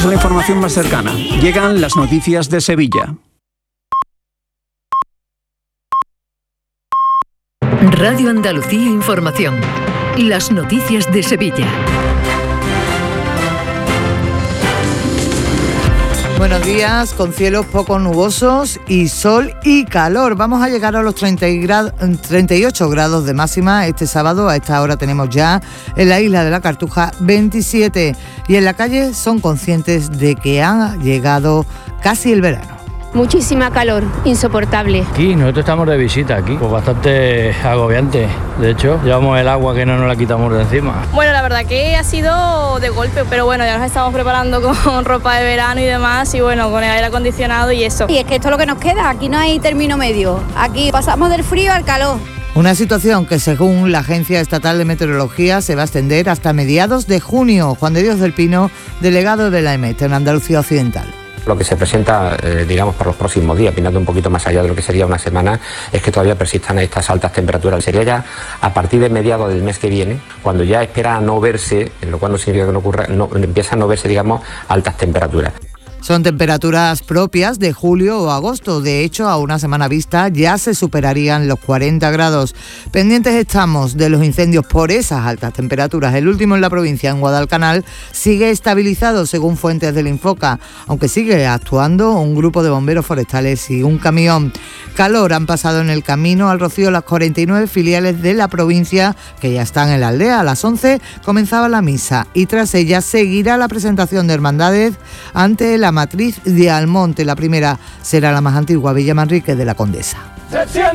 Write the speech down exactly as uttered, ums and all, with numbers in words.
la información más cercana. Llegan las noticias de Sevilla. Radio Andalucía Información. Las noticias de Sevilla. Buenos días, con cielos poco nubosos y sol y calor. Vamos a llegar a los treinta y ocho grados de máxima este sábado. A esta hora tenemos ya en la isla de la Cartuja veintisiete. Y en la calle son conscientes de que ha llegado casi el verano. Muchísima calor, insoportable. Aquí, nosotros estamos de visita aquí, pues bastante agobiante. De hecho, llevamos el agua que no nos la quitamos de encima. Bueno, la verdad que ha sido de golpe, pero bueno, ya nos estamos preparando con ropa de verano y demás, y bueno, con el aire acondicionado y eso. Y es que esto es lo que nos queda, aquí no hay término medio, aquí pasamos del frío al calor. Una situación que, según la Agencia Estatal de Meteorología, se va a extender hasta mediados de junio. Juan de Dios del Pino, delegado de la E M E T en Andalucía Occidental. Lo que se presenta, eh, digamos, para los próximos días, mirando un poquito más allá de lo que sería una semana, es que todavía persistan estas altas temperaturas. Sería ya a partir de mediados del mes que viene, cuando ya espera no verse, en lo cual no significa que no ocurra, no, empieza a no verse, digamos, altas temperaturas. Son temperaturas propias de julio o agosto. De hecho, a una semana vista ya se superarían los cuarenta grados. Pendientes estamos de los incendios por esas altas temperaturas. El último en la provincia, en Guadalcanal, sigue estabilizado según fuentes del Infoca, aunque sigue actuando un grupo de bomberos forestales y un camión. Calor han pasado en el camino al Rocío las cuarenta y nueve filiales de la provincia que ya están en la aldea. A las once comenzaba la misa y tras ella seguirá la presentación de hermandades ante la matriz de Almonte. La primera será la más antigua, Villa Manrique de la Condesa.